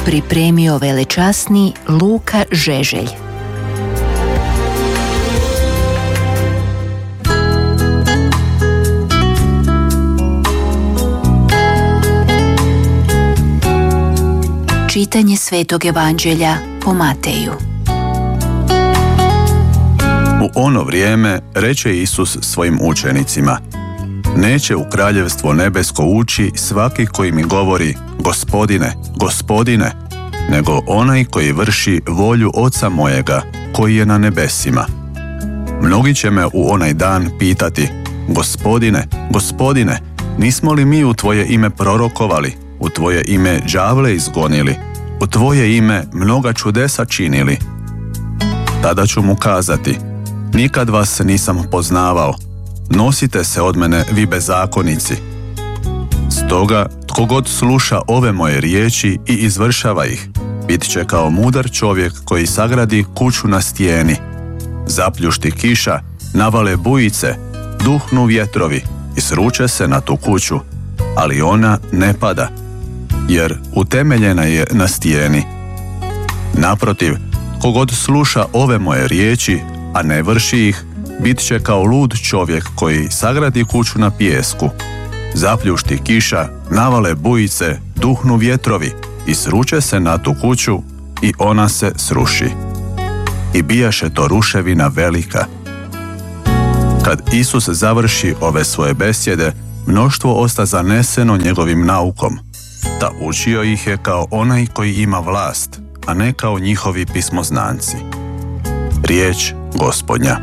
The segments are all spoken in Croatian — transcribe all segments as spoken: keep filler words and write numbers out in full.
pripremio velečasni Luka Žeželj. Čitanje Svetog Evanđelja po Mateju. U ono vrijeme reče Isus svojim učenicima: Neće u kraljevstvo nebesko ući svaki koji mi govori Gospodine, Gospodine, nego onaj koji vrši volju Oca mojega koji je na nebesima. Mnogi će me u onaj dan pitati: Gospodine, Gospodine, nismo li mi u Tvoje ime prorokovali, u Tvoje ime đavle izgonili, u Tvoje ime mnoga čudesa činili? Tada ću mu kazati: Nikad vas nisam poznavao, nosite se od mene vi bezakonici. Stoga, tko god sluša ove moje riječi i izvršava ih, bit će kao mudar čovjek koji sagradi kuću na stijeni. Zapljušti kiša, navale bujice, duhnu vjetrovi i sruče se na tu kuću, ali ona ne pada, jer utemeljena je na stijeni. Naprotiv, tko god sluša ove moje riječi, a ne vrši ih, bit će kao lud čovjek koji sagradi kuću na pijesku. Zapljušti kiša, navale bujice, duhnu vjetrovi i sruče se na tu kuću i ona se sruši. I bijaše to ruševina velika. Kad Isus završi ove svoje besjede, mnoštvo osta zaneseno njegovim naukom, ta učio ih je kao onaj koji ima vlast, a ne kao njihovi pismoznanci. Riječ Gospodnja.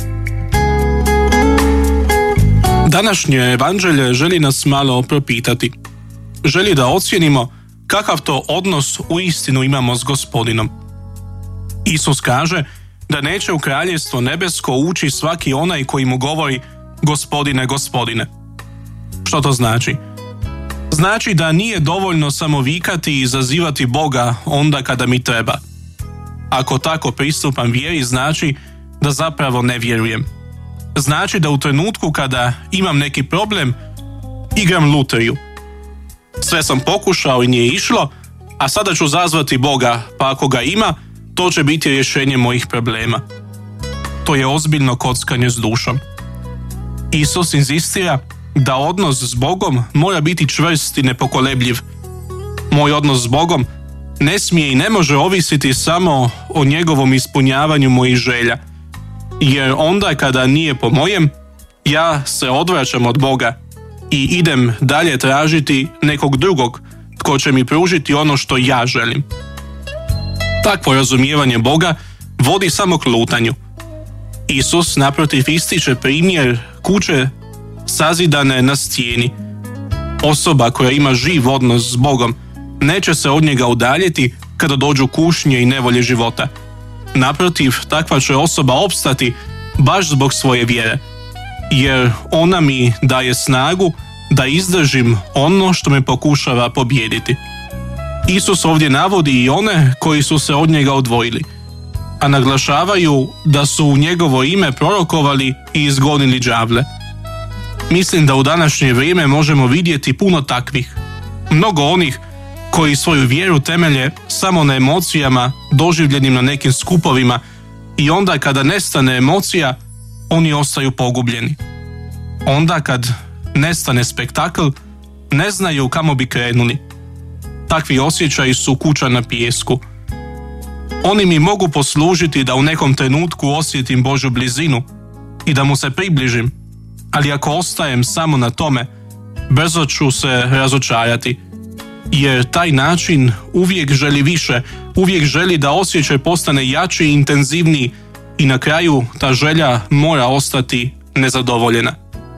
Današnje evanđelje želi nas malo propitati. Želi da ocijenimo kakav to odnos uistinu imamo s Gospodinom. Isus kaže da neće u kraljevstvo nebesko ući svaki onaj koji mu govori Gospodine, Gospodine. Što to znači? Znači da nije dovoljno samo vikati i izazivati Boga onda kada mi treba. Ako tako pristupam vjeri, znači da zapravo ne vjerujem. Znači da u trenutku kada imam neki problem, igram lutriju. Sve sam pokušao i nije išlo, a sada ću zazvati Boga, pa ako ga ima, to će biti rješenje mojih problema. To je ozbiljno kockanje s dušom. Isus inzistira da odnos s Bogom mora biti čvrst i nepokolebljiv. Moj odnos s Bogom ne smije i ne može ovisiti samo o njegovom ispunjavanju mojih želja, jer onda kada nije po mojem, ja se odvraćam od Boga i idem dalje tražiti nekog drugog tko će mi pružiti ono što ja želim. Takvo razumijevanje Boga vodi samo k lutanju. Isus naprotiv ističe primjer kuće sazidane na stijeni. Osoba koja ima živ odnos s Bogom neće se od njega udaljiti kada dođu kušnje i nevolje života. Naprotiv, takva će osoba opstati baš zbog svoje vjere, jer ona mi daje snagu da izdržim ono što me pokušava pobijediti. Isus ovdje navodi i one koji su se od njega odvojili, a naglašavaju da su u njegovo ime prorokovali i izgonili đavle. Mislim da u današnje vrijeme možemo vidjeti puno takvih. Mnogo onih koji svoju vjeru temelje samo na emocijama doživljenim na nekim skupovima i onda kada nestane emocija, oni ostaju pogubljeni. Onda kad nestane spektakl, ne znaju kamo bi krenuli. Takvi osjećaji su kuća na pijesku. Oni mi mogu poslužiti da u nekom trenutku osjetim Božju blizinu i da mu se približim, ali ako ostajem samo na tome, brzo ću se razočarati, jer taj način uvijek želi više, uvijek želi da osjećaj postane jači i intenzivniji i na kraju ta želja mora ostati nezadovoljena.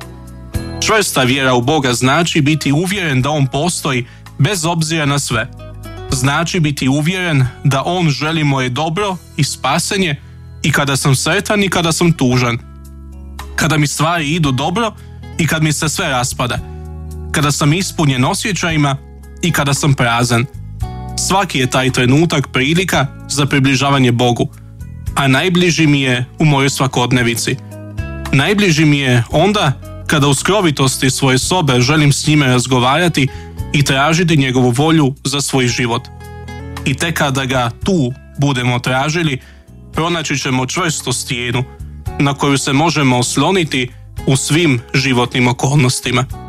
Čvrsta vjera u Boga znači biti uvjeren da On postoji bez obzira na sve. Znači biti uvjeren da On želi moje dobro i spasenje i kada sam sretan i kada sam tužan. Kada mi stvari idu dobro i kad mi se sve raspada. Kada sam ispunjen osjećajima i kada sam prazan. Svaki je taj trenutak prilika za približavanje Bogu, a najbliži mi je u mojoj svakodnevici. Najbliži mi je onda kada u skrovitosti svoje sobe želim s njime razgovarati i tražiti njegovu volju za svoj život. i tek kada ga tu budemo tražili, pronaći ćemo čvrstu stijenu na koju se možemo osloniti u svim životnim okolnostima.